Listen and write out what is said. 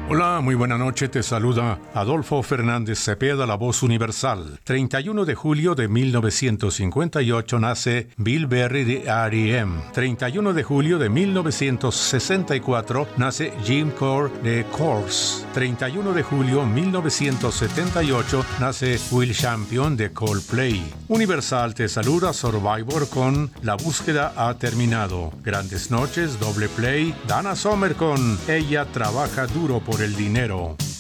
Hola, muy buena noche, te saluda Adolfo Fernández Cepeda, la voz universal. 31 de julio de 1958 nace Bill Berry de R.E.M. 31 de julio de 1964 nace Jim Core de Corrs. 31 de julio de 1978 nace Will Champion de Coldplay. Universal te saluda Survivor con La búsqueda ha terminado. Grandes noches, doble play, Dana Summer con Ella trabaja duro por el dinero.